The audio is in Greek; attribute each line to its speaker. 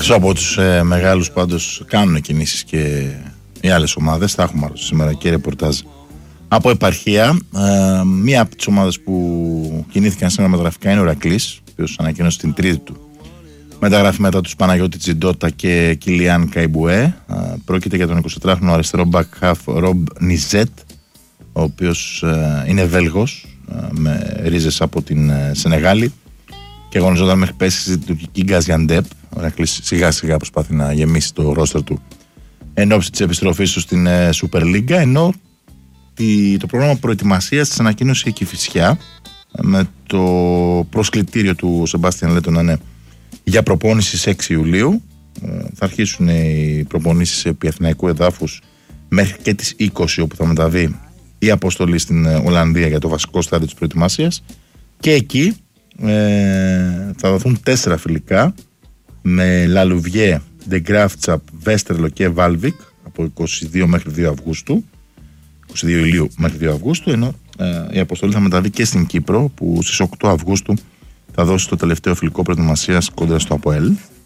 Speaker 1: Εκτός από τους μεγάλους, πάντως κάνουν κινήσεις και οι άλλες ομάδες. Θα έχουμε σήμερα και ρεπορτάζ από επαρχία. Μία από τις ομάδες που κινήθηκαν σήμερα μεταγραφικά είναι ο Ηρακλής, ο οποίος ανακοίνωσε την τρίτη του μεταγραφή μετά τους Παναγιώτη Τζιντότα και Κιλιάν Καϊμπουέ. Πρόκειται για τον 24χρονο αριστερό back half Ρομπ Νιζέτ, ο οποίος είναι Βέλγος με ρίζες από την Σενεγάλη και αγωνιζόταν μέχρι πέρσι στην τουρκική Γκαζιαντέπ. Ο Ηρακλής σιγά σιγά προσπάθει να γεμίσει το ρόστερ του εν ώψη της επιστροφής του στην Super League, ενώ το πρόγραμμα προετοιμασίας της ανακοίνωσε η Κηφισιά με το προσκλητήριο του Σεμπάστιαν Λέτο να είναι για προπόνηση στις 6 Ιουλίου. Θα αρχίσουν οι προπονήσεις επί εθνικού εδάφους μέχρι και τις 20, όπου θα μεταβεί η αποστολή στην Ολλανδία για το βασικό στάδιο της προετοιμασίας, και εκεί θα δοθούν 4 φιλικά με Λαλουβιέ, Ντεγκράφτσαπ, Βέστερλο και Βάλβικ από 22 μέχρι 2 Αυγούστου, 22 Ιουλίου μέχρι 2 Αυγούστου, ενώ η αποστολή θα μεταβεί και στην Κύπρο, που στις 8 Αυγούστου θα δώσει το τελευταίο φιλικό προετοιμασίας κοντά στο ΑΠΟΕΛ.